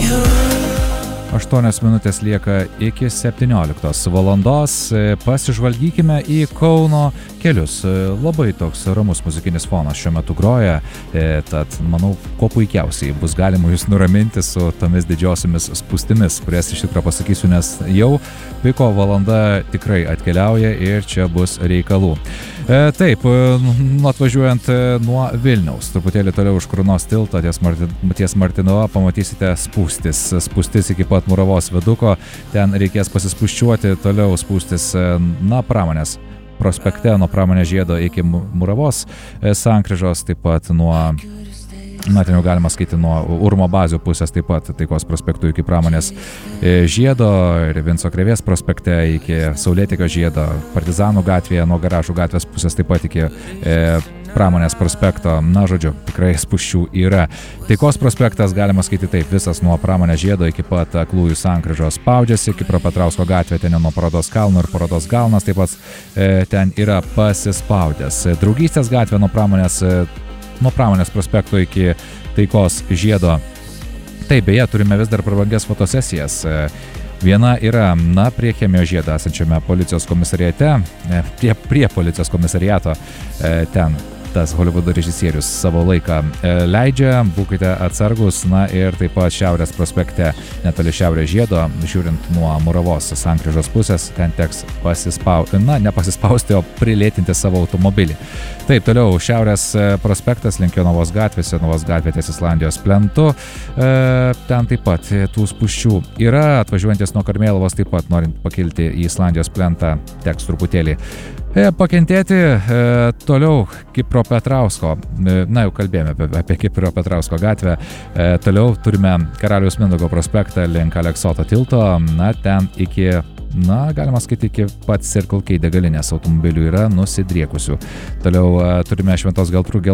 8 minutės lieka iki 17 valandos. Pasižvalgykime į Kauno kelius. Labai toks ramus muzikinis fonas šiuo metu groja, tad manau, kuo puikiausiai bus galima jūs nuraminti su tomis didžiosiomis spūstimis, kurias iš tikrųjų pasakysiu, nes jau piko valanda tikrai atkeliauja ir čia bus reikalų. Taip, atvažiuojant nuo Vilniaus, truputėlį toliau už Krunos tilto ties Martinova pamatysite spūstis iki pat Muravos viaduko, ten reikės pasispūsčiuoti, toliau spūstis Pramonės prospekte, nuo Pramonės žiedo iki Muravos sankryžos, taip pat nuo ten jau galima skaityti nuo Urmo bazių pusės, taip pat Taikos prospektų iki Pramonės žiedo ir Vinco Krėvės prospekte iki Saulėtekio žiedo, Partizanų gatvėje nuo Garažų gatvės pusės taip pat iki Pramonės prospekto. Žodžiu, tikrai spūsčių yra. Taikos prospektas galima skaityti taip, visas nuo Pramonės žiedo iki pat Aklųjų sankryžos spaudžiasi, iki Petrausko gatvė, ten nuo Parodos kalno ir Parodos kalnas taip pat ten yra pasispaudęs. Draugystės gatvė nuo Pramonės prospekto iki Taikos žiedo. Taip, beje, turime vis dar prabangias fotosesijas. Viena yra, prie Chemijos žiedo esančiame policijos komisariate, prie policijos komisariato, ten tas Holivudo režisierius savo laiką leidžia, būkite atsargus, ir taip pat Šiaurės prospekte, netoli Šiaurės žiedo, žiūrint nuo Muravos sankryžos pusės, ten teks nepasispausti, o prilėtinti savo automobilį. Taip, toliau Šiaurės prospektas link Jonavos gatvės ties Islandijos plentu, ten taip pat tų spūsčių yra, atvažiuojantis nuo Karmėlavos taip pat, norint pakilti į Islandijos plentą, teks truputėlį pakentėti. Toliau Kipro Petrausko, jau kalbėjome apie Kipro Petrausko gatvę, toliau turime Karaliaus Mindaugo prospektą link Aleksoto tilto, ten iki, galima skaityti, iki pat Circle K degalinės automobilių yra nusidriekusių. Toliau turime Šventos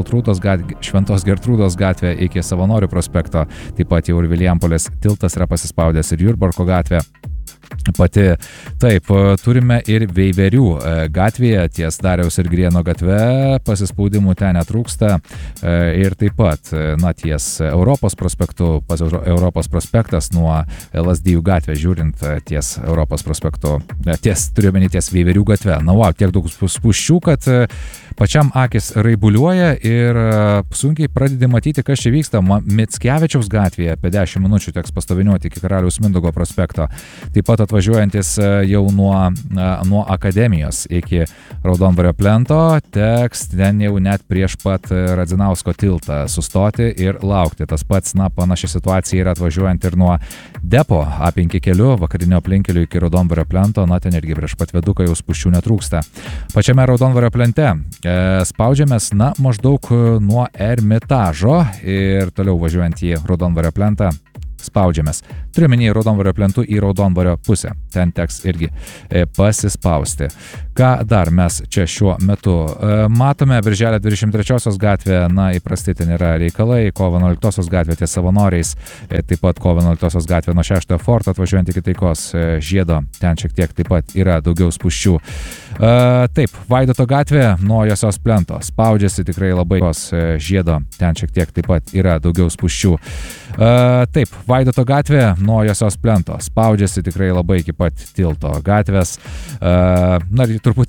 Gertrūdos gatvę iki Savanorių prospekto, taip pat jau ir Vilijampolės tiltas yra pasispaudęs ir Jurbarko gatvė. Pati. Taip, turime ir Veiverių gatvėje ties Dariaus ir Grieno gatve, pasispaudimų ten netrūksta ir taip pat, ties Europos prospektu, Europos prospektas nuo Lazdijų gatvės žiūrint ties Europos prospektu, turiuomenį ties Veiverių gatve. Tiek daug spūsčių, kad pačiam akis raibuliuoja ir sunkiai pradedi matyti, kas čia vyksta. Mickevičiaus gatvėje apie 10 minučių teks pastoviniuoti iki Karaliaus Mindaugo prospekto. Taip pat atvažiuojantis jau nuo Akademijos iki Raudondvario plento, teks ten jau net prieš pat Radzinausko tiltą sustoti ir laukti. Tas pats, panaši situacija yra atvažiuojant ir nuo depo A5 keliu, vakarinio aplinkeliu iki Raudondvario plento, ten irgi prieš pat viaduką jau spūsčių netrūksta. Pačiame Raudondvario plente spaudžiamės, maždaug nuo Ermitažo ir toliau važiuojant į Raudondvario plentą spaudžiamės. Turiuomenį Raudondvario plentų į Raudondvario pusę. Ten teks irgi pasispausti. Ką dar mes čia šiuo metu matome? Birželio 23 gatvė, įprastai ten yra reikalai, kovo 11 gatvė ties Savanoriais, taip pat kovo 11 gatvė nuo 6 forto atvažiuojant iki Taikos žiedo, ten šiek tiek taip pat yra daugiau spūsčių. Taip, Vaidoto gatvė nuo Josios plento spaudžiasi tikrai labai žiedo, ten šiek tiek taip pat yra daugiau spūsčių. Taip, Vaidoto gatvė nuo Josios plento spaudžiasi tikrai labai iki pat tilto gatvės. Turbūt